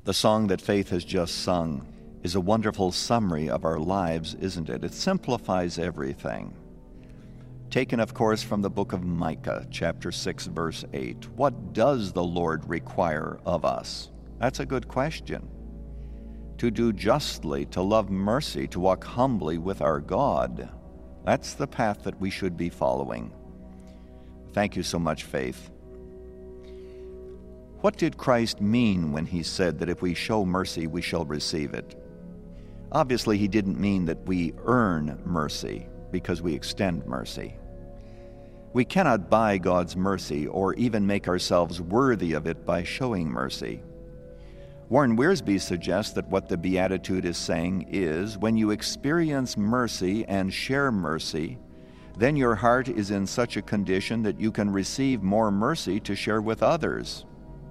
The song that Faith has just sung is a wonderful summary of our lives, isn't it? It simplifies everything. Taken, of course, from the book of Micah, chapter 6, verse 8. What does the Lord require of us? That's a good question. To do justly, to love mercy, to walk humbly with our God. That's the path that we should be following. Thank you so much, Faith. What did Christ mean when he said that if we show mercy, we shall receive it? Obviously, he didn't mean that we earn mercy because we extend mercy. We cannot buy God's mercy or even make ourselves worthy of it by showing mercy. Warren Wiersbe suggests that what the Beatitude is saying is, when you experience mercy and share mercy, then your heart is in such a condition that you can receive more mercy to share with others.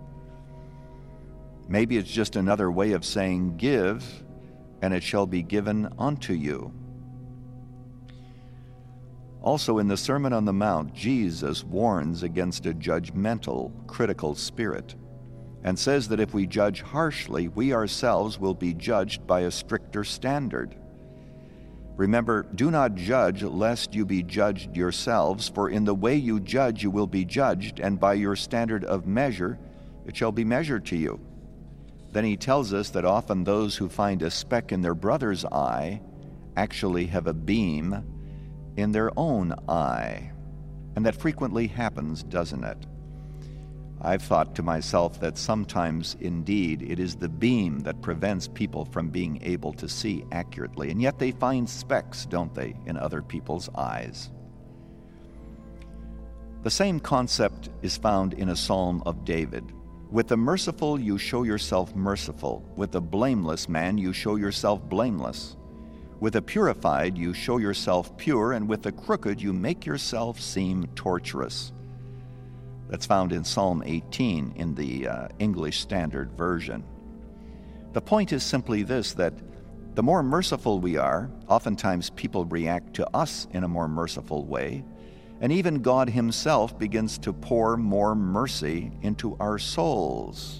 Maybe it's just another way of saying, give, and it shall be given unto you. Also, in the Sermon on the Mount, Jesus warns against a judgmental, critical spirit, and says that if we judge harshly, we ourselves will be judged by a stricter standard. Remember, do not judge lest you be judged yourselves, for in the way you judge you will be judged, and by your standard of measure it shall be measured to you. Then he tells us that often those who find a speck in their brother's eye actually have a beam in their own eye. And that frequently happens, doesn't it? I've thought to myself that sometimes, indeed, it is the beam that prevents people from being able to see accurately, and yet they find specks, don't they, in other people's eyes. The same concept is found in a psalm of David. With the merciful you show yourself merciful. With the blameless man you show yourself blameless. With the purified you show yourself pure, and with the crooked you make yourself seem tortuous. That's found in Psalm 18 in the English Standard Version. The point is simply this, that the more merciful we are, oftentimes people react to us in a more merciful way, and even God himself begins to pour more mercy into our souls.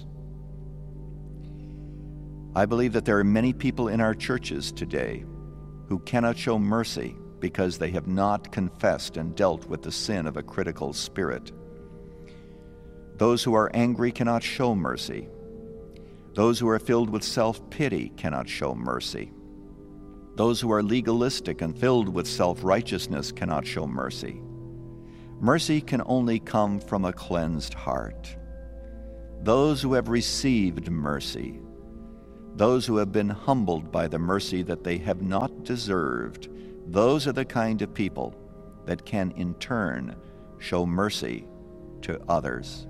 I believe that there are many people in our churches today who cannot show mercy because they have not confessed and dealt with the sin of a critical spirit. Those who are angry cannot show mercy. Those who are filled with self-pity cannot show mercy. Those who are legalistic and filled with self-righteousness cannot show mercy. Mercy can only come from a cleansed heart. Those who have received mercy, those who have been humbled by the mercy that they have not deserved, those are the kind of people that can in turn show mercy to others.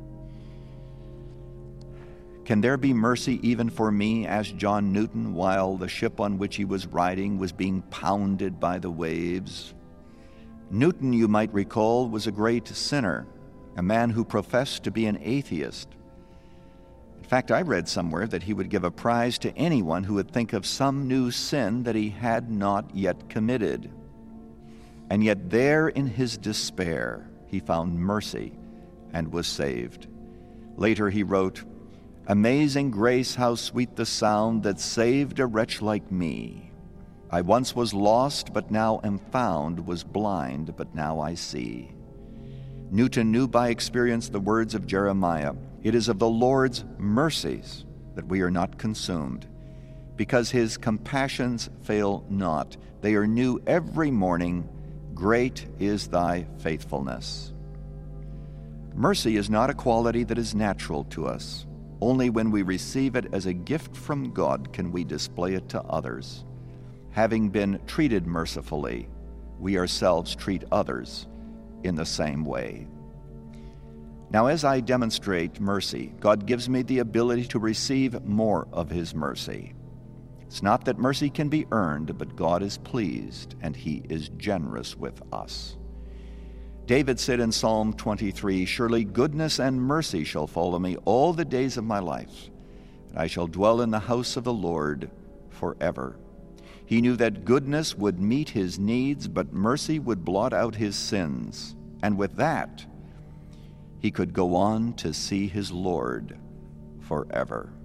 Can there be mercy even for me, asked John Newton while the ship on which he was riding was being pounded by the waves? Newton, you might recall, was a great sinner, a man who professed to be an atheist. In fact, I read somewhere that he would give a prize to anyone who would think of some new sin that he had not yet committed. And yet there in his despair, he found mercy and was saved. Later he wrote, "Amazing grace, how sweet the sound that saved a wretch like me. I once was lost, but now am found, was blind, but now I see." Newton knew by experience the words of Jeremiah, "It is of the Lord's mercies that we are not consumed, because his compassions fail not. They are new every morning. Great is thy faithfulness." Mercy is not a quality that is natural to us. Only when we receive it as a gift from God can we display it to others. Having been treated mercifully, we ourselves treat others in the same way. Now, as I demonstrate mercy, God gives me the ability to receive more of his mercy. It's not that mercy can be earned, but God is pleased and he is generous with us. David said in Psalm 23, "Surely goodness and mercy shall follow me all the days of my life, and I shall dwell in the house of the Lord forever." He knew that goodness would meet his needs, but mercy would blot out his sins. And with that, he could go on to see his Lord forever.